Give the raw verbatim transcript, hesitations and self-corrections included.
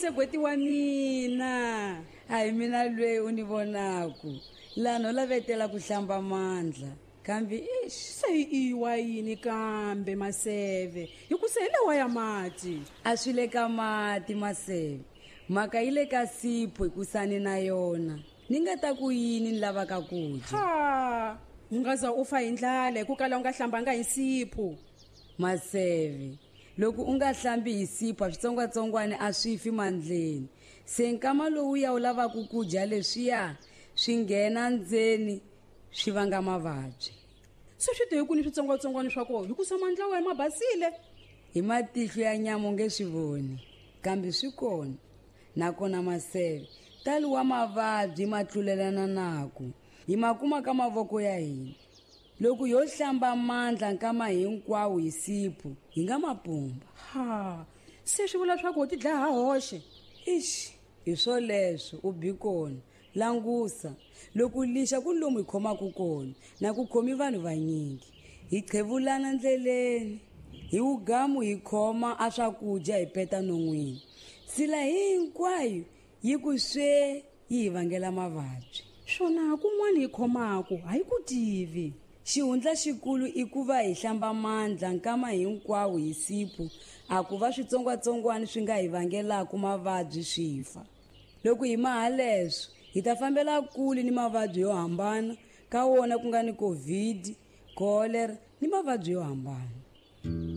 segweti wa mina. A hi mina lweyi u ni vonaku lano lavetela ku hlamba mandla kambe ish Se iwa yini kambe Maseve? Hi ku se lewa ya mati. a swi le ka mati Maseve, mhaka yi le ka sipho hikusani na yona. Ni nga ta ku yini ni lavaka ku dya? Ha, ungaza u fa hi ndlala hi ku kala u nga hlambanga hi nsipho. Maseve, loko u nga hlambi hi sipho switsongwatsongwana a swi fi mandleni. Se nkama lowu ya u lavaka ku dya leswiya swi nghena ndzeni swi vanga mavabyi. Se swi te hi ku ni switsongwatsongwana swa kona hi ku sa mandla wa ma basile. Hi matihlo ya nyama u nge swi voni kambe swi kona. Nakona Maseve, tali wa mavabyi ma tlulelana naku hi makuma ka mavoko ya hina. Loko yo hlamba mandla nkama hinkwawo hi sipho hi nga mapumba. Ha, se swi vula swa ku u ti dlaya ha hoxe. Ish, hi swoleswo u bi kona. Langusa, loko lixa ku lomu hi khomaku kona na ku khomi vanhu vanyingi. Hi qhevulana ndleleni, hi ugamu hi khoma a swakudya hi peta non'wini. Sila hinkwayo yi ku swe yi hi vangela mavabyi. Swona kun'wana hi khomaku hayi ku tivi. Xihundla xikulu i ku va hi hlamba mandla nkama hinkwawo hi sipho a ku va switsongwatsongwana swi nga hi vangelaku mavabyi swi fa. Loko hi maha leswo hi ta fambela kule ni mavabyi yo hambana ka wona ku nga ni COVID, cholera ni mavabyi yo hambana.